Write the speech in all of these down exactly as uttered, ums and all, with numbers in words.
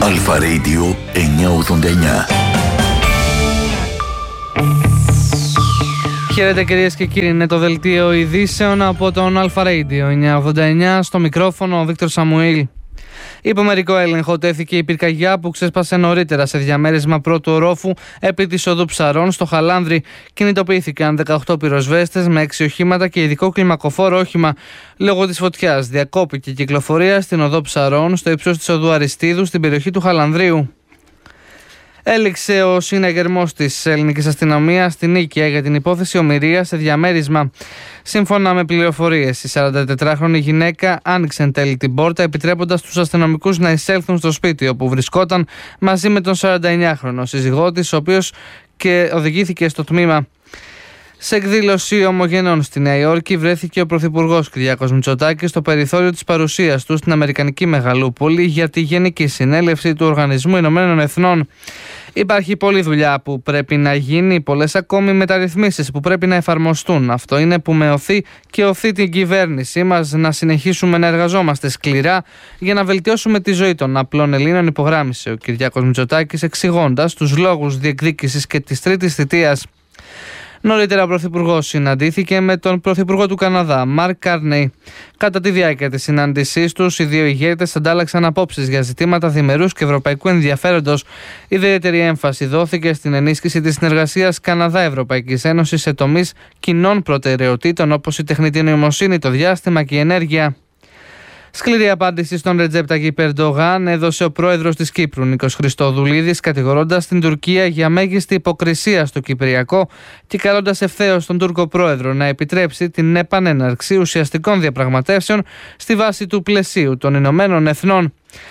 Αλφα Radio εννιακόσια ογδόντα εννιά. Χαίρετε κυρίες και κύριοι, είναι το δελτίο ειδήσεων από τον Αλφα Radio εννιακόσια ογδόντα εννιά. Στο μικρόφωνο ο Βίκτορ Σαμουήλ. Υπό μερικό έλεγχο τέθηκε η πυρκαγιά που ξέσπασε νωρίτερα σε διαμέρισμα πρώτου ορόφου επί της οδού Ψαρών στο Χαλάνδρι. Κινητοποιήθηκαν δεκαοκτώ πυροσβέστες με έξι οχήματα και ειδικό κλιμακοφόρο όχημα. Λόγω της φωτιάς διακόπηκε η κυκλοφορία στην οδό Ψαρών στο ύψος της οδού Αριστίδου στην περιοχή του Χαλανδρίου. Έληξε ο συναγερμός της ελληνικής αστυνομίας στην Νίκαια για την υπόθεση ομηρίας σε διαμέρισμα. Σύμφωνα με πληροφορίες, η σαραντατετράχρονη γυναίκα άνοιξε εν τέλει την πόρτα, επιτρέποντας τους αστυνομικούς να εισέλθουν στο σπίτι όπου βρισκόταν μαζί με τον σαρανταεννιάχρονο σύζυγό της, ο οποίος και οδηγήθηκε στο τμήμα. Σε εκδήλωση ομογενών στη Νέα Υόρκη βρέθηκε ο Πρωθυπουργός Κυριάκος Μητσοτάκης στο περιθώριο της παρουσίας του στην Αμερικανική Μεγαλούπολη για τη Γενική Συνέλευση του Οργανισμού Ηνωμένων Εθνών. Υπάρχει πολλή δουλειά που πρέπει να γίνει, πολλές ακόμη μεταρρυθμίσεις που πρέπει να εφαρμοστούν. Αυτό είναι που με οθεί και οθεί την κυβέρνησή μας να συνεχίσουμε να εργαζόμαστε σκληρά για να βελτιώσουμε τη ζωή των απλών Ελλήνων, υπογράμμισε ο Κυριάκος Μητσοτάκης, εξηγώντας τους λόγους διεκδίκησης και της τρίτης θητείας. Νωρίτερα, ο Πρωθυπουργός συναντήθηκε με τον Πρωθυπουργό του Καναδά, Μαρκ Κάρνεϊ. Κατά τη διάρκεια της συνάντησής τους, οι δύο ηγέτες αντάλλαξαν απόψεις για ζητήματα διμερούς και ευρωπαϊκού ενδιαφέροντος. Ιδιαίτερη έμφαση δόθηκε στην ενίσχυση της συνεργασίας Καναδά-Ευρωπαϊκής Ένωσης σε τομείς κοινών προτεραιοτήτων όπως η τεχνητή νοημοσύνη, το διάστημα και η ενέργεια. Σκληρή απάντηση στον Ρετζέπ Ταγιπ Ερντογάν έδωσε ο πρόεδρος της Κύπρου, Νίκος Χριστοδουλίδης, κατηγορώντας την Τουρκία για μέγιστη υποκρισία στο Κυπριακό και καλώντας ευθέως τον Τούρκο πρόεδρο να επιτρέψει την επανέναρξη ουσιαστικών διαπραγματεύσεων στη βάση του πλαισίου των Ηνωμένων Εθνών.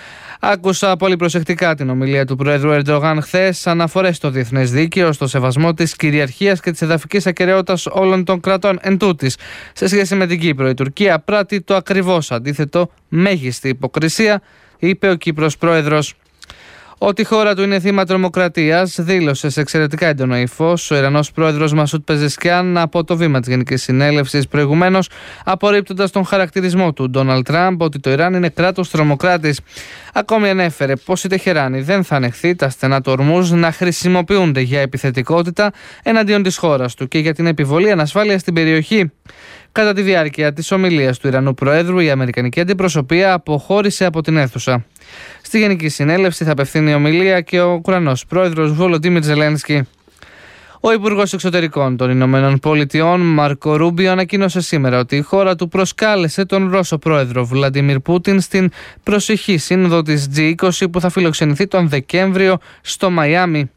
Άκουσα πολύ προσεκτικά την ομιλία του Πρόεδρου Ερντογάν χθες, αναφορές στο διεθνές δίκαιο, στο σεβασμό της κυριαρχίας και της εδαφικής ακεραιότητας όλων των κρατών εν τούτης. Σε σχέση με την Κύπρο, η Τουρκία πράττει το ακριβώς αντίθετο, μέγιστη υποκρισία, είπε ο Κύπρος Πρόεδρος. Ότι η χώρα του είναι θύμα τρομοκρατίας, δήλωσε σε εξαιρετικά έντονο ύφος ο Ιρανός πρόεδρος Μασούτ Πεζεσκιάν από το βήμα της Γενικής Συνέλευσης προηγουμένως, απορρίπτοντας τον χαρακτηρισμό του Ντόναλντ Τραμπ ότι το Ιράν είναι κράτος τρομοκράτης. Ακόμη ανέφερε πως η Τεχεράνη δεν θα ανεχθεί τα στενά του Ορμούζ να χρησιμοποιούνται για επιθετικότητα εναντίον της χώρας του και για την επιβολή ανασφάλειας στην περιοχή. Κατά τη διάρκεια της ομιλίας του Ιρανού Προέδρου, η Αμερικανική αντιπροσωπεία αποχώρησε από την αίθουσα. Στη Γενική Συνέλευση θα απευθύνει ομιλία και ο Ουκρανός Πρόεδρος Βολοντίμιρ Ζελένσκι. Ο Υπουργός Εξωτερικών των Ηνωμένων Πολιτειών, Μάρκο Ρούμπιο, ανακοίνωσε σήμερα ότι η χώρα του προσκάλεσε τον Ρώσο Πρόεδρο Βλαντιμίρ Πούτιν στην προσεχή σύνοδο της τζι είκοσι που θα φιλοξενηθεί τον Δεκέμβριο στο Μαϊάμι.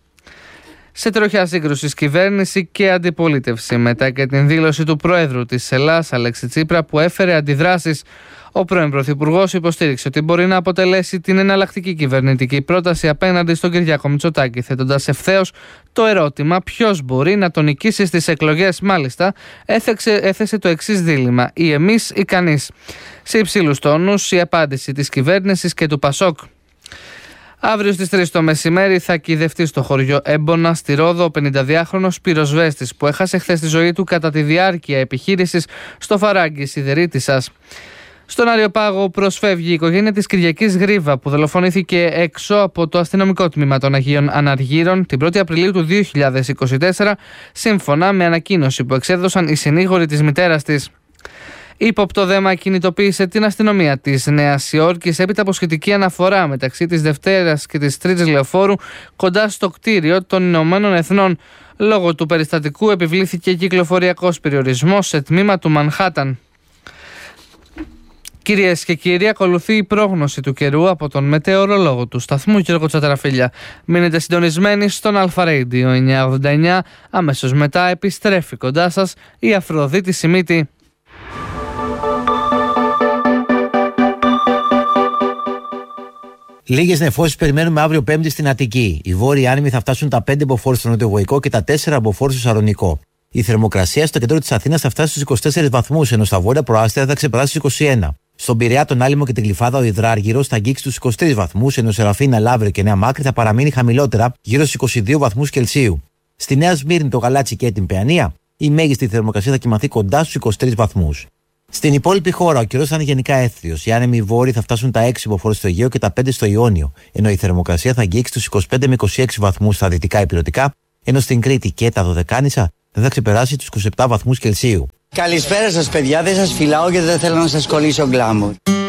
Σε τροχιά σύγκρουση κυβέρνηση και αντιπολίτευση μετά και την δήλωση του Προέδρου της Ελλάδας, Αλέξη Τσίπρα, που έφερε αντιδράσεις, ο πρώην Πρωθυπουργός υποστήριξε ότι μπορεί να αποτελέσει την εναλλακτική κυβερνητική πρόταση απέναντι στον Κυριάκο Μητσοτάκη, θέτοντας ευθέως το ερώτημα ποιος μπορεί να τον νικήσει στις εκλογές. Μάλιστα, έθεξε, έθεσε το εξής δίλημμα: ή εμείς ή κανείς. Σε υψηλούς τόνους η απάντηση της κυβέρνησης και του Πασόκ. Αύριο στις τρεις το μεσημέρι θα κυδευτεί στο χωριό Έμπονα στη Ρόδο ο πενηνταδυάχρονος πυροσβέστης που έχασε χθες τη ζωή του κατά τη διάρκεια επιχείρησης στο Φαράγγι Σιδερίτισσας. Στον Αριοπάγο προσφεύγει η οικογένεια της Κυριακής Γρίβα που δολοφονήθηκε έξω από το αστυνομικό τμήμα των Αγίων Αναργύρων την πρώτη Απριλίου του δύο χιλιάδες είκοσι τέσσερα, σύμφωνα με ανακοίνωση που εξέδωσαν οι συνήγοροι της μητέρας της. Ύποπτο δέμα κινητοποίησε την αστυνομία της Νέας Υόρκης έπειτα από σχετική αναφορά μεταξύ της Δευτέρας και της Τρίτης Λεωφόρου κοντά στο κτίριο των Ηνωμένων Εθνών. Λόγω του περιστατικού επιβλήθηκε κυκλοφοριακός περιορισμός σε τμήμα του Μανχάταν. Κυρίες και κύριοι, ακολουθεί η πρόγνωση του καιρού από τον μετεωρολόγο του σταθμού Γιώργο Τσατραφίλια. Μείνετε συντονισμένοι στον Αλφα Radio εννιακόσια ογδόντα εννιά. Αμέσως μετά επιστρέφει κοντά σας η Αφροδίτη Σιμίτη. Λίγες νεφώσεις περιμένουμε αύριο Πέμπτη στην Αττική. Οι βόρειοι άνεμοι θα φτάσουν τα πέντε μποφόρ στο νοτιοβοϊκό και τα τέσσερα μποφόρ στο Σαλονικό. Η θερμοκρασία στο κέντρο της Αθήνας θα φτάσει στους είκοσι τέσσερις βαθμούς, ενώ στα βόρεια προάστια θα ξεπεράσει τους είκοσι ένα. Στον Πειραιά, τον Άλυμο και την Γλυφάδα, ο Υδράργυρος θα αγγίξει τους είκοσι τρεις βαθμούς, ενώ Σεραφίνα, Λαύριο και Νέα Μάκρη θα παραμείνει χαμηλότερα, γύρω στους είκοσι δύο βαθμούς Κελσίου. Στη Νέα Σμύρνη, το Γαλάτσι και την Παιανία, η μέγιστη θερμοκρασία θα κοιμαθεί κοντά στους είκοσι τρεις βαθμούς. Στην υπόλοιπη χώρα, ο καιρός θα είναι γενικά έθριος. Οι άνεμοι βόρειοι θα φτάσουν τα έξι μποφόρ στο Αιγαίο και τα πέντε στο Ιόνιο, ενώ η θερμοκρασία θα αγγίξει τους είκοσι πέντε με είκοσι έξι βαθμούς στα δυτικά ηπειρωτικά, ενώ στην Κρήτη και τα Δωδεκάνησα δεν θα ξεπεράσει τους είκοσι επτά βαθμούς Κελσίου. Καλησπέρα σας, παιδιά. Δεν σας φυλάω γιατί δεν θέλω να σας κολλήσω γκλάμουρ.